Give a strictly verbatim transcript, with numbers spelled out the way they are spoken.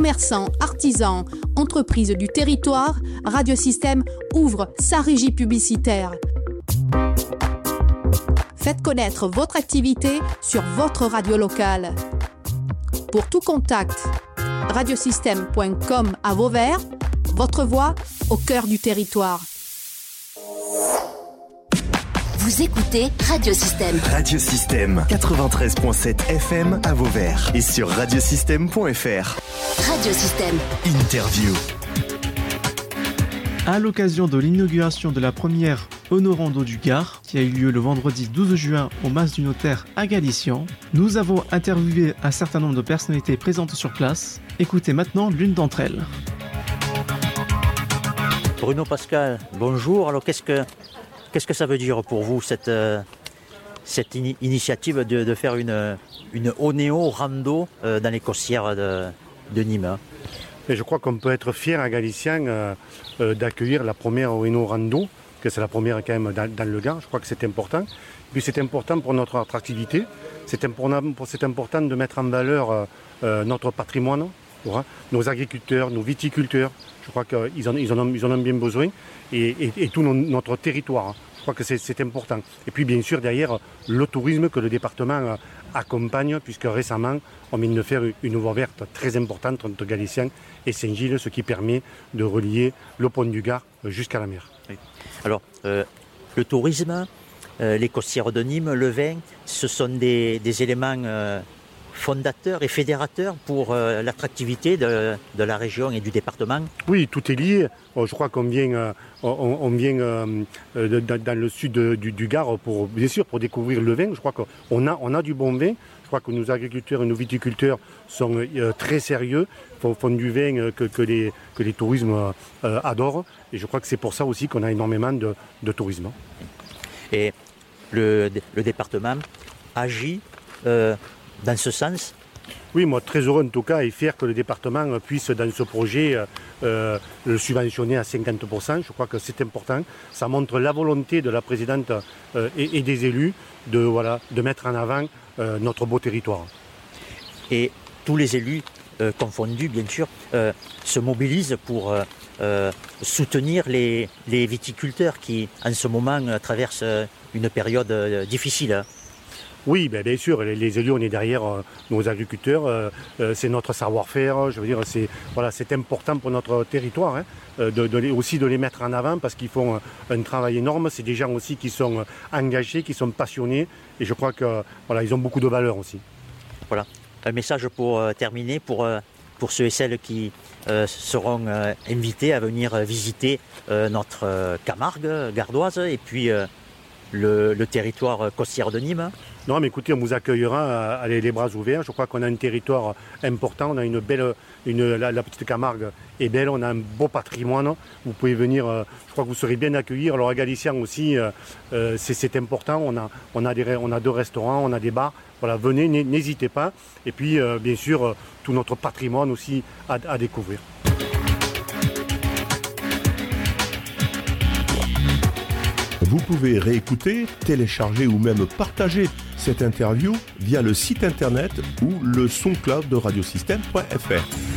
commerçants, artisans, entreprises du territoire, Radiosystème ouvre sa régie publicitaire. Faites connaître votre activité sur votre radio locale. Pour tout contact, radiosystème point com à Vauvert, votre voix au cœur du territoire. Vous écoutez Radiosystème. Radiosystème quatre-vingt-treize virgule sept F M à Vauvert et sur radiosystème point f r. Radiosystème. Interview. À l'occasion de l'inauguration de la première Honorando du Gard, qui a eu lieu le vendredi douze juin au Mas du Notaire à Galician, nous avons interviewé un certain nombre de personnalités présentes sur place. Écoutez maintenant l'une d'entre elles. Bruno Pascal, bonjour. Alors qu'est-ce que, qu'est-ce que ça veut dire pour vous cette, euh, cette in- initiative de, de faire une, une Onéo rando euh, dans les costières de, de Nîmes? Et je crois qu'on peut être fier à Galicien euh, euh, d'accueillir la première Onéo rando, que c'est la première quand même dans, dans le Gard. Je crois que c'est important. Et puis c'est important pour notre attractivité. C'est important, c'est important de mettre en valeur euh, notre patrimoine, hein, nos agriculteurs, nos viticulteurs. Je crois qu'ils en, ils en, ont, ils en ont bien besoin. Et, et, et tout nos, notre territoire. Hein. Je crois que c'est, c'est important. Et puis bien sûr derrière le tourisme que le département euh, accompagne, puisque récemment on vient de faire une voie verte très importante entre Galicien et Saint-Gilles, ce qui permet de relier le pont du Gard jusqu'à la mer. Oui. Alors, euh, le tourisme, euh, les costières de Nîmes, le vin, ce sont des, des éléments euh, fondateurs et fédérateurs pour euh, l'attractivité de, de la région et du département. Oui, tout est lié. Je crois qu'on vient, euh, on, on vient euh, de, dans le sud du, du Gard, pour, bien sûr, pour découvrir le vin. Je crois qu'on a, on a du bon vin. Je crois que nos agriculteurs et nos viticulteurs sont euh, très sérieux, font, font du vin euh, que, que, les, que les tourismes euh, adorent. Et je crois que c'est pour ça aussi qu'on a énormément de, de tourisme. Et le, le département agit euh, dans ce sens? Oui, moi très heureux en tout cas et fier que le département puisse dans ce projet euh, le subventionner à cinquante pour cent. Je crois que c'est important. Ça montre la volonté de la présidente euh, et, et des élus de, voilà, de mettre en avant euh, notre beau territoire. Et tous les élus euh, confondus, bien sûr, euh, se mobilisent pour euh, euh, soutenir les, les viticulteurs qui, en ce moment, euh, traversent une période euh, difficile. Hein. Oui, ben bien sûr, les, les élus, on est derrière euh, nos agriculteurs, euh, euh, c'est notre savoir-faire, je veux dire, c'est, voilà, c'est important pour notre territoire, hein, de, de les, aussi de les mettre en avant parce qu'ils font un travail énorme, c'est des gens aussi qui sont engagés, qui sont passionnés et je crois que voilà, ils ont beaucoup de valeur aussi. Voilà, un message pour euh, terminer, pour, euh, pour ceux et celles qui euh, seront euh, invités à venir visiter euh, notre euh, Camargue gardoise et puis euh, le, le territoire costière de Nîmes. Non, mais écoutez, on vous accueillera allez, les bras ouverts. Je crois qu'on a un territoire important. On a une belle, une, la, la petite Camargue est belle. On a un beau patrimoine. Vous pouvez venir. Euh, je crois que vous serez bien accueillis. Alors à Galicien aussi, euh, euh, c'est, c'est important. On a, on a des, on a deux restaurants, on a des bars. Voilà, venez, n'hésitez pas. Et puis, euh, bien sûr, euh, tout notre patrimoine aussi à, à découvrir. Vous pouvez réécouter, télécharger ou même partager cette interview via le site internet ou le SoundCloud de radiosystème point f r.